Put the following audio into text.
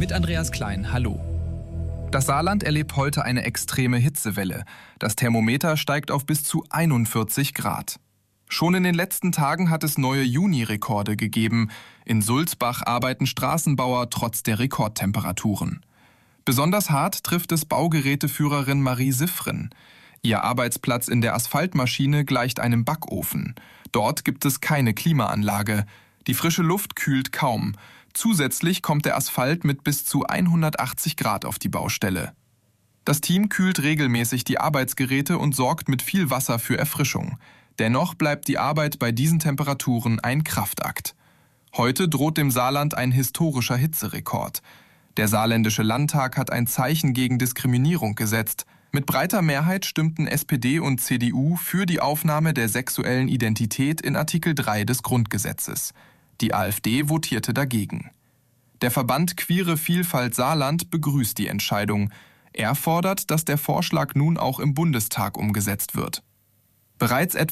mit Andreas Klein. Hallo. Das Saarland erlebt heute eine extreme Hitzewelle. Das Thermometer steigt auf bis zu 41 Grad. Schon in den letzten Tagen hat es neue Juni-Rekorde gegeben. In Sulzbach arbeiten Straßenbauer trotz der Rekordtemperaturen. Besonders hart trifft es Baugeräteführerin Marie Siffren. Ihr Arbeitsplatz in der Asphaltmaschine gleicht einem Backofen. Dort gibt es keine Klimaanlage. Die frische Luft kühlt kaum. Zusätzlich kommt der Asphalt mit bis zu 180 Grad auf die Baustelle. Das Team kühlt regelmäßig die Arbeitsgeräte und sorgt mit viel Wasser für Erfrischung. Dennoch bleibt die Arbeit bei diesen Temperaturen ein Kraftakt. Heute droht dem Saarland ein historischer Hitzerekord. Der saarländische Landtag hat ein Zeichen gegen Diskriminierung gesetzt. Mit breiter Mehrheit stimmten SPD und CDU für die Aufnahme der sexuellen Identität in Artikel 3 des Grundgesetzes. Die AfD votierte dagegen. Der Verband Queere Vielfalt Saarland begrüßt die Entscheidung. Er fordert, dass der Vorschlag nun auch im Bundestag umgesetzt wird. Bereits